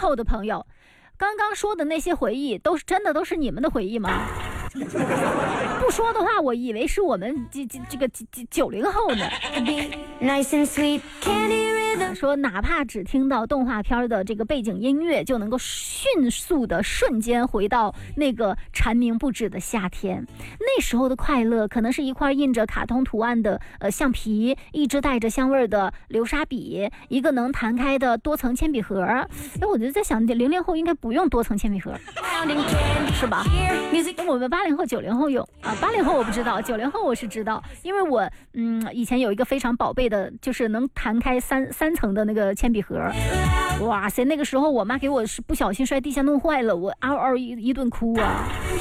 后的朋友，刚刚说的那些回忆都是真的都是你们的回忆吗？不说的话，我以为是我们这个90后呢。说哪怕只听到动画片的这个背景音乐，就能够迅速的瞬间回到那个蝉鸣不止的夏天。那时候的快乐，可能是一块印着卡通图案的橡皮，一支带着香味的流沙笔，一个能弹开的多层铅笔盒。我就在想，00后应该不用多层铅笔盒，是吧？我们80后、90后有啊，80后我不知道，90后我是知道，因为我以前有一个非常宝贝的，就是能弹开三层的那个铅笔盒。哇塞，那个时候我妈给我是不小心摔地下弄坏了，我嗷嗷一顿哭啊。